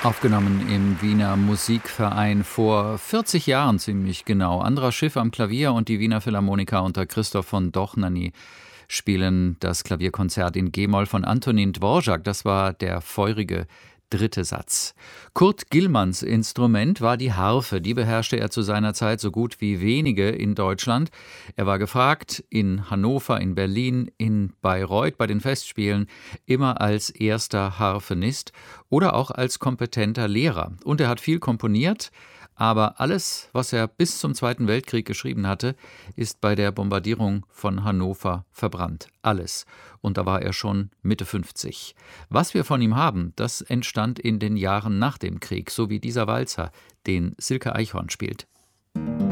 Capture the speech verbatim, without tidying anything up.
Aufgenommen im Wiener Musikverein vor vierzig Jahren ziemlich genau. Andras Schiff am Klavier und die Wiener Philharmoniker unter Christoph von Dohnanyi spielen das Klavierkonzert in G-Moll von Antonín Dvořák. Das war der feurige dritte Satz. Kurt Gillmanns Instrument war die Harfe. Die beherrschte er zu seiner Zeit so gut wie wenige in Deutschland. Er war gefragt in Hannover, in Berlin, in Bayreuth bei den Festspielen, immer als erster Harfenist oder auch als kompetenter Lehrer. Und er hat viel komponiert, aber alles, was er bis zum Zweiten Weltkrieg geschrieben hatte, ist bei der Bombardierung von Hannover verbrannt. Alles. Und da war er schon Mitte fünfzig. Was wir von ihm haben, das entstand in den Jahren nach dem Krieg, so wie dieser Walzer, den Silke Eichhorn spielt.